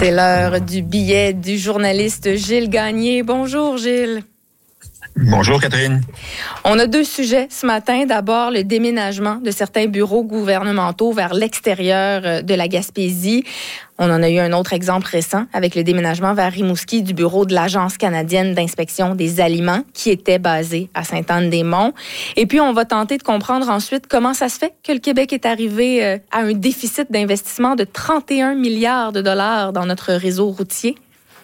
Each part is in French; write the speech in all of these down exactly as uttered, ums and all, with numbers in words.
C'est l'heure du billet du journaliste Gilles Gagné. Bonjour Gilles. Bonjour Catherine. On a deux sujets ce matin. D'abord, le déménagement de certains bureaux gouvernementaux vers l'extérieur de la Gaspésie. On en a eu un autre exemple récent avec le déménagement vers Rimouski du bureau de l'Agence canadienne d'inspection des aliments qui était basé à Sainte-Anne-des-Monts. Et puis, on va tenter de comprendre ensuite comment ça se fait que le Québec est arrivé à un déficit d'investissement de trente et un milliards de dollars dans notre réseau routier.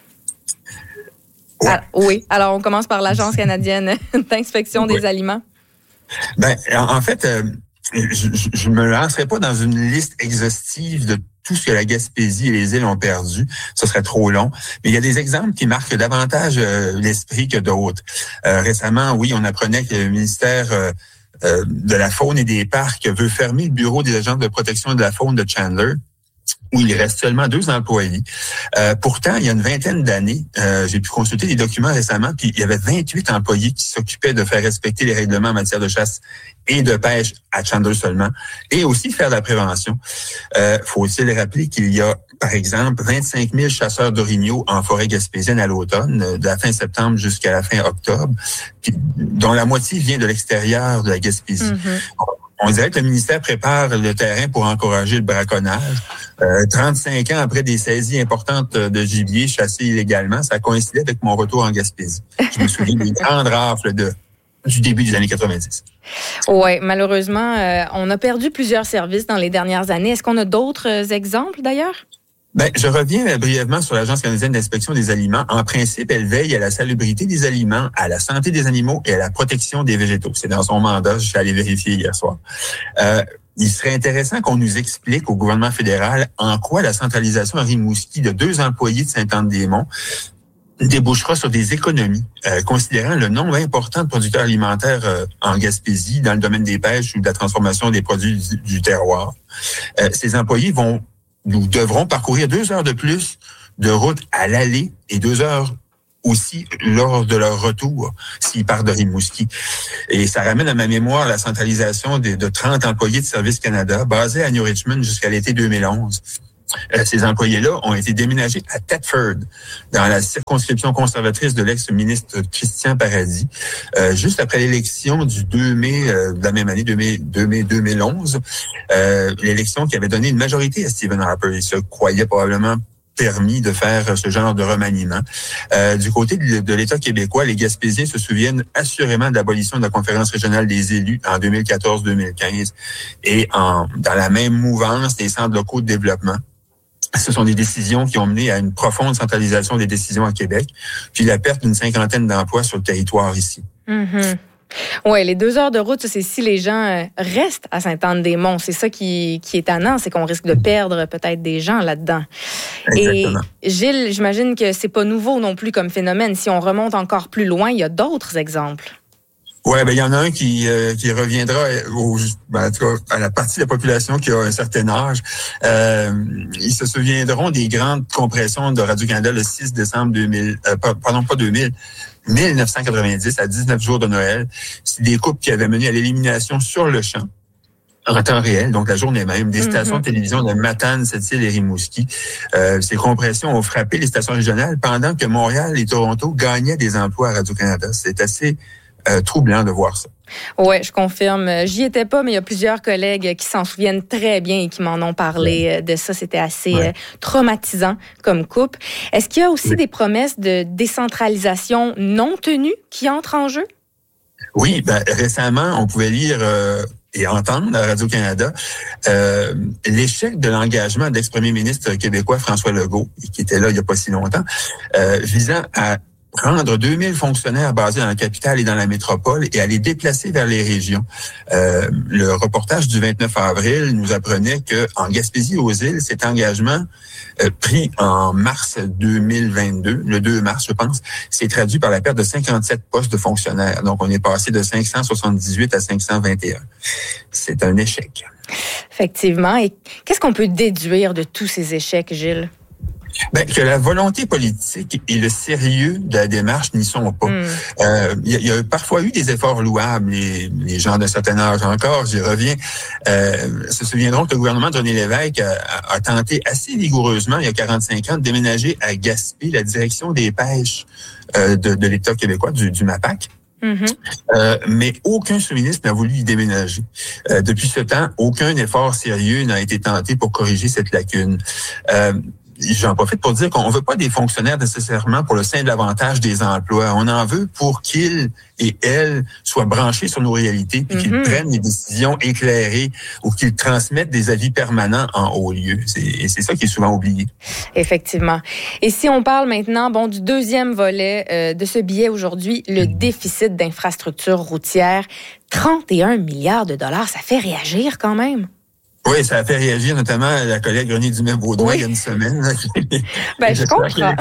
Ouais. Ah, oui. Alors, on commence par l'Agence canadienne d'inspection des oui. aliments. Ben, en fait, euh, je ne me lancerai pas dans une liste exhaustive de tout ce que la Gaspésie et les îles ont perdu. Ce serait trop long. Mais il y a des exemples qui marquent davantage euh, l'esprit que d'autres. Euh, récemment, oui, on apprenait que le ministère euh, euh, de la Faune et des Parcs veut fermer le bureau des agents de protection de la faune de Chandler, où il reste seulement deux employés. Euh, pourtant, il y a une vingtaine d'années, euh, j'ai pu consulter des documents récemment, puis il y avait vingt-huit employés qui s'occupaient de faire respecter les règlements en matière de chasse et de pêche à Chandler seulement, et aussi faire de la prévention. Euh, faut-il rappeler qu'il y a, par exemple, vingt-cinq mille chasseurs d'orignaux en forêt gaspésienne à l'automne, de la fin septembre jusqu'à la fin octobre, puis, dont la moitié vient de l'extérieur de la Gaspésie. Mm-hmm. On dirait que le ministère prépare le terrain pour encourager le braconnage. Euh, trente-cinq ans après des saisies importantes de gibier chassé illégalement, ça coïncidait avec mon retour en Gaspésie. Je me souviens des grandes rafles de, du début des années quatre-vingt-dix. Oui, malheureusement, euh, on a perdu plusieurs services dans les dernières années. Est-ce qu'on a d'autres exemples d'ailleurs? Ben, je reviens brièvement sur l'Agence canadienne d'inspection des aliments. En principe, elle veille à la salubrité des aliments, à la santé des animaux et à la protection des végétaux. C'est dans son mandat, je suis allé vérifier hier soir. Euh, il serait intéressant qu'on nous explique au gouvernement fédéral en quoi la centralisation à Rimouski de deux employés de Sainte-Anne-des-Monts débouchera sur des économies, euh, considérant le nombre important de producteurs alimentaires euh, en Gaspésie, dans le domaine des pêches ou de la transformation des produits du, du terroir. Euh, ces employés vont Nous devrons parcourir deux heures de plus de route à l'aller et deux heures aussi lors de leur retour s'ils partent de Rimouski. Et ça ramène à ma mémoire la centralisation de, de trente employés de Service Canada basés à New Richmond jusqu'à l'été deux mille onze. Euh, ces employés-là ont été déménagés à Thetford, dans la circonscription conservatrice de l'ex-ministre Christian Paradis, euh, juste après l'élection du deux mai euh, de la même année, deux mai deux mille onze, euh, l'élection qui avait donné une majorité à Stephen Harper. Il se croyait probablement permis de faire ce genre de remaniement. Euh, du côté de, de l'État québécois, les Gaspésiens se souviennent assurément de l'abolition de la conférence régionale des élus en deux mille quatorze deux mille quinze et en, dans la même mouvance des centres locaux de développement. Ce sont des décisions qui ont mené à une profonde centralisation des décisions à Québec, puis la perte d'une cinquantaine d'emplois sur le territoire ici. Mm-hmm. Oui, les deux heures de route, c'est si les gens restent à Sainte-Anne-des-Monts. C'est ça qui, qui est étonnant, c'est qu'on risque de perdre peut-être des gens là-dedans. Exactement. Et Gilles, j'imagine que c'est pas nouveau non plus comme phénomène. Si on remonte encore plus loin, il y a d'autres exemples. Ouais, ben il y en a un qui euh, qui reviendra au, ben, en tout cas, à la partie de la population qui a un certain âge. Euh, ils se souviendront des grandes compressions de Radio-Canada le six décembre deux mille, euh, pardon pas deux mille, mille neuf cent quatre-vingt-dix à dix-neuf jours de Noël. C'est des coupes qui avaient mené à l'élimination sur le champ, en temps réel, donc la journée même, des stations mm-hmm. de télévision de Matane, Sept-Îles et Rimouski. Euh, ces compressions ont frappé les stations régionales pendant que Montréal et Toronto gagnaient des emplois à Radio-Canada. C'est assez Euh, troublant de voir ça. Oui, je confirme. J'y étais pas, mais il y a plusieurs collègues qui s'en souviennent très bien et qui m'en ont parlé ouais. de ça. C'était assez ouais. traumatisant comme coupe. Est-ce qu'il y a aussi oui. des promesses de décentralisation non tenues qui entrent en jeu? Oui, ben, récemment, on pouvait lire euh, et entendre à Radio-Canada euh, l'échec de l'engagement d'ex-premier ministre québécois François Legault, qui était là il n'y a pas si longtemps, euh, visant à prendre deux mille fonctionnaires basés dans la capitale et dans la métropole et à les déplacer vers les régions. Euh, le reportage du vingt-neuf avril nous apprenait que en Gaspésie aux îles, cet engagement euh, pris en mars deux mille vingt-deux, le deux mars je pense, s'est traduit par la perte de cinquante-sept postes de fonctionnaires. Donc on est passé de cinq cent soixante-dix-huit à cinq cent vingt et un. C'est un échec. Effectivement. Et qu'est-ce qu'on peut déduire de tous ces échecs, Gilles? Ben, que la volonté politique et le sérieux de la démarche n'y sont pas. Il mm. euh, y, y a parfois eu des efforts louables. Les, les gens d'un certain âge encore, j'y reviens, euh, se souviendront que le gouvernement de René Lévesque a, a tenté assez vigoureusement, il y a quarante-cinq ans, de déménager à Gaspé la direction des pêches euh, de, de l'État québécois, du, du MAPAC. Mm-hmm. Euh, mais aucun sous-ministre n'a voulu y déménager. Euh, depuis ce temps, aucun effort sérieux n'a été tenté pour corriger cette lacune. Euh, J'en profite pour dire qu'on ne veut pas des fonctionnaires nécessairement pour le simple avantage des emplois. On en veut pour qu'ils et elles soient branchés sur nos réalités, puis mm-hmm. qu'ils prennent des décisions éclairées ou qu'ils transmettent des avis permanents en haut lieu. C'est, et c'est ça qui est souvent oublié. Effectivement. Et si on parle maintenant bon du deuxième volet euh, de ce billet aujourd'hui, le mm-hmm. déficit d'infrastructures routières, trente et un milliards de dollars, ça fait réagir quand même. Oui, ça a fait réagir notamment la collègue Renée Dumais-Baudouin oui. il y a une semaine. Ben, je comprends.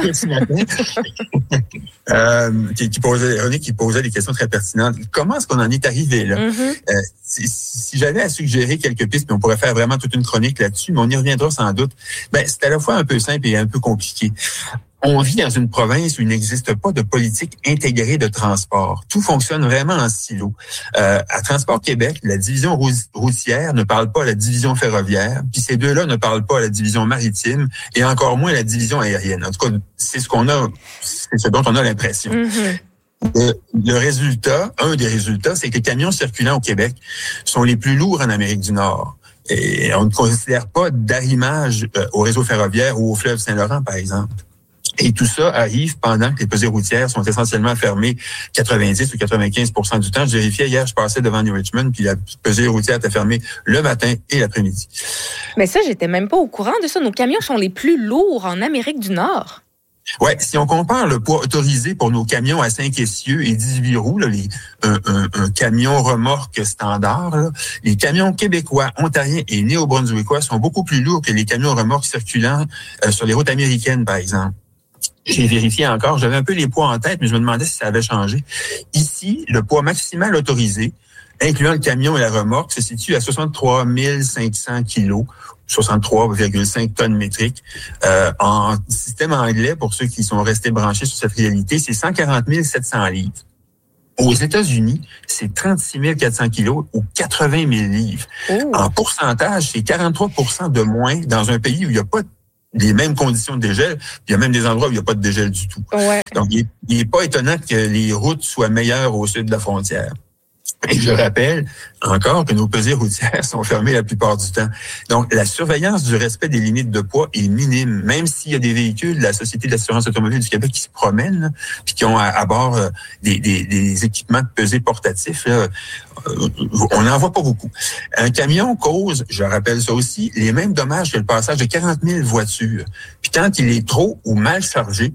euh, qui, qui posait, Renée qui posait des questions très pertinentes. Comment est-ce qu'on en est arrivé là? Mm-hmm. Euh, si, si j'avais à suggérer quelques pistes, puis on pourrait faire vraiment toute une chronique là-dessus, mais on y reviendra sans doute. Ben, c'est à la fois un peu simple et un peu compliqué. On vit dans une province où il n'existe pas de politique intégrée de transport. Tout fonctionne vraiment en silo. Euh, à Transport Québec, la division routière ne parle pas à la division ferroviaire, puis ces deux-là ne parlent pas à la division maritime et encore moins à la division aérienne. En tout cas, c'est ce qu'on a, c'est ce dont on a l'impression. Mm-hmm. Le, le résultat, un des résultats, c'est que les camions circulant au Québec sont les plus lourds en Amérique du Nord. Et on ne considère pas d'arrimage au réseau ferroviaire ou au fleuve Saint-Laurent, par exemple. Et tout ça arrive pendant que les pesées routières sont essentiellement fermées quatre-vingt-dix ou quatre-vingt-quinze pour cent du temps. Je vérifiais hier, je passais devant New Richmond, puis la pesée routière était fermée le matin et l'après-midi. Mais ça, j'étais même pas au courant de ça. Nos camions sont les plus lourds en Amérique du Nord. Ouais, si on compare le poids autorisé pour nos camions à cinq essieux et dix-huit roues, là, les, un, un, un camion remorque standard, là, les camions québécois, ontariens et néo-brunswickois sont beaucoup plus lourds que les camions remorques circulant euh, sur les routes américaines, par exemple. J'ai vérifié encore, j'avais un peu les poids en tête, mais je me demandais si ça avait changé. Ici, le poids maximal autorisé, incluant le camion et la remorque, se situe à soixante-trois mille cinq cents kilos, soixante-trois virgule cinq tonnes métriques. Euh, en système anglais, pour ceux qui sont restés branchés sur cette réalité, c'est cent quarante mille sept cents livres. Aux États-Unis, c'est trente-six mille quatre cents kilos ou quatre-vingt mille livres. Oh. En pourcentage, c'est quarante-trois pour cent de moins dans un pays où il n'y a pas les mêmes conditions de dégel. Il y a même des endroits où il n'y a pas de dégel du tout. Ouais. Donc, il n'est pas étonnant que les routes soient meilleures au sud de la frontière. Et je rappelle encore que nos pesées routières sont fermées la plupart du temps. Donc, la surveillance du respect des limites de poids est minime, même s'il y a des véhicules de la Société d'assurance automobile du Québec qui se promènent, là, puis qui ont à, à bord euh, des, des, des équipements de pesée portatifs. Là, euh, on n'en voit pas beaucoup. Un camion cause, je rappelle ça aussi, les mêmes dommages que le passage de quarante mille voitures. Puis quand il est trop ou mal chargé,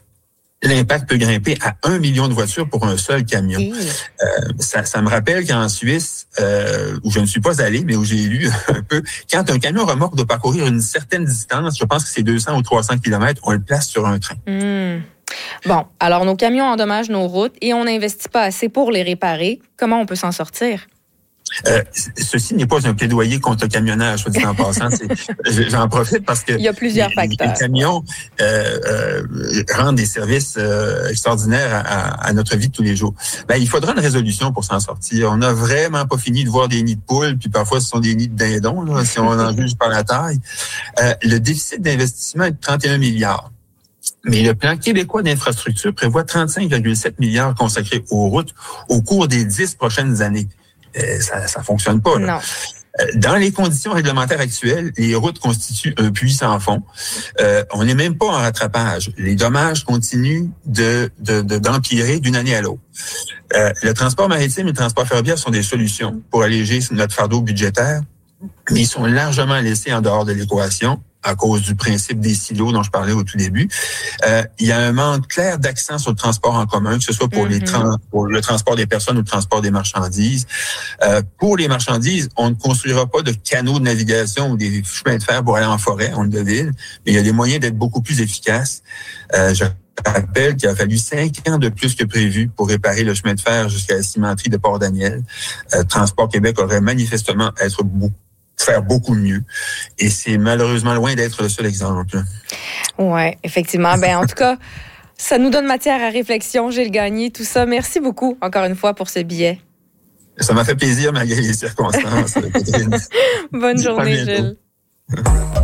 l'impact peut grimper à un million de voitures pour un seul camion. Mmh. Euh, ça, ça me rappelle qu'en Suisse, euh, où je ne suis pas allé, mais où j'ai lu un peu, quand un camion remorque doit parcourir une certaine distance, je pense que c'est deux cents ou trois cents kilomètres, on le place sur un train. Mmh. Bon, alors nos camions endommagent nos routes et on n'investit pas assez pour les réparer. Comment on peut s'en sortir? Euh, ceci n'est pas un plaidoyer contre le camionnage, soit dit en passant. C'est, j'en profite parce que il y a plusieurs les, facteurs. Les camions euh, euh, rendent des services euh, extraordinaires à, à, à notre vie de tous les jours. Ben, il faudra une résolution pour s'en sortir. On n'a vraiment pas fini de voir des nids de poules, puis parfois ce sont des nids de dindons, là, si on en juge par la taille. Euh, le déficit d'investissement est de trente et un milliards. Mais le plan québécois d'infrastructure prévoit trente-cinq virgule sept milliards consacrés aux routes au cours des dix prochaines années. Euh, ça ça fonctionne pas. Là. Non. Euh, dans les conditions réglementaires actuelles, les routes constituent un puits sans fond. Euh, on n'est même pas en rattrapage. Les dommages continuent de, de, de d'empirer d'une année à l'autre. Euh, le transport maritime et le transport ferroviaire sont des solutions pour alléger notre fardeau budgétaire, mais ils sont largement laissés en dehors de l'équation à cause du principe des silos dont je parlais au tout début. Euh, il y a un manque clair d'accent sur le transport en commun, que ce soit pour, mm-hmm. les tra- pour le transport des personnes ou le transport des marchandises. Euh, pour les marchandises, on ne construira pas de canaux de navigation ou des chemins de fer pour aller en forêt, on le devine, mais il y a des moyens d'être beaucoup plus efficaces. Euh, je rappelle qu'il a fallu cinq ans de plus que prévu pour réparer le chemin de fer jusqu'à la cimenterie de Port-Daniel. Euh, Transport Québec aurait manifestement être beaucoup faire beaucoup mieux. Et c'est malheureusement loin d'être le seul exemple. Oui, effectivement. Ben, en tout cas, ça nous donne matière à réflexion. Gilles Gagné, tout ça. Merci beaucoup, encore une fois, pour ce billet. Ça m'a fait plaisir malgré les circonstances. Bonne journée, Gilles.